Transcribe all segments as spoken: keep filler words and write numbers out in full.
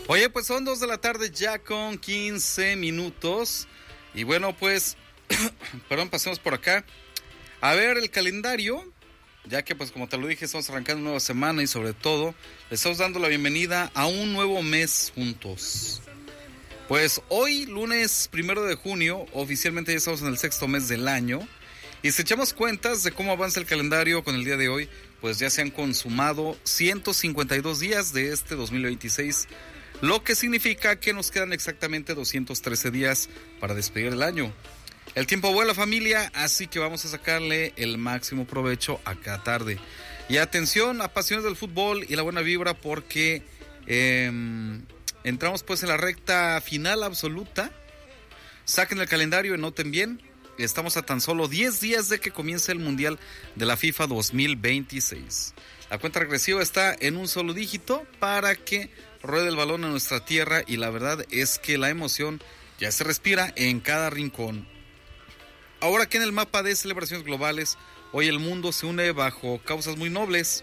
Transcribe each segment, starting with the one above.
Oye, pues son dos de la tarde ya con quince minutos. Y bueno, pues, perdón, pasemos por acá. A ver el calendario, ya que pues como te lo dije, estamos arrancando una nueva semana y sobre todo, le estamos dando la bienvenida a un nuevo mes juntos. Pues hoy, lunes primero de junio, oficialmente ya estamos en el sexto mes del año. Y si echamos cuentas de cómo avanza el calendario con el día de hoy, pues ya se han consumado ciento cincuenta y dos días de este dos mil veintiséis, lo que significa que nos quedan exactamente doscientos trece días para despedir el año. El tiempo vuela, familia, así que vamos a sacarle el máximo provecho a cada tarde. Y atención, apasionados del fútbol y la buena vibra, porque eh, entramos pues en la recta final absoluta. Saquen el calendario y noten bien, estamos a tan solo diez días de que comience el Mundial de la FIFA dos mil veintiséis. La cuenta regresiva está en un solo dígito para que ruede el balón en nuestra tierra, y la verdad es que la emoción ya se respira en cada rincón. Ahora que en el mapa de celebraciones globales, hoy el mundo se une bajo causas muy nobles.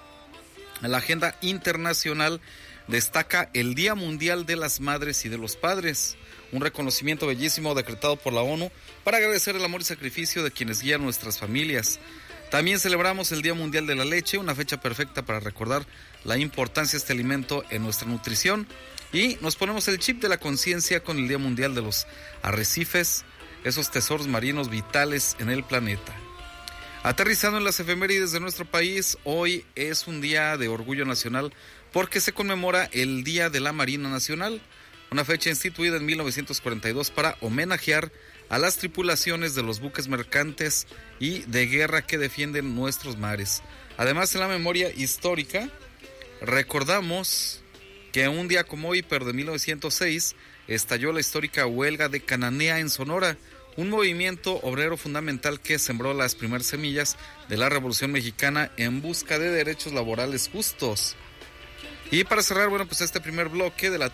En la agenda internacional destaca el Día Mundial de las Madres y de los Padres, un reconocimiento bellísimo decretado por la ONU para agradecer el amor y sacrificio de quienes guían nuestras familias. También celebramos el Día Mundial de la Leche, una fecha perfecta para recordar la importancia de este alimento en nuestra nutrición, y nos ponemos el chip de la conciencia con el Día Mundial de los Arrecifes, esos tesoros marinos vitales en el planeta. Aterrizando en las efemérides de nuestro país, hoy es un día de orgullo nacional porque se conmemora el Día de la Marina Nacional, una fecha instituida en mil novecientos cuarenta y dos para homenajear a las tripulaciones de los buques mercantes y de guerra que defienden nuestros mares. Además, en la memoria histórica, recordamos que un día como hoy, pero de mil novecientos seis, estalló la histórica huelga de Cananea en Sonora, un movimiento obrero fundamental que sembró las primeras semillas de la Revolución Mexicana en busca de derechos laborales justos. Y para cerrar, bueno, pues este primer bloque de la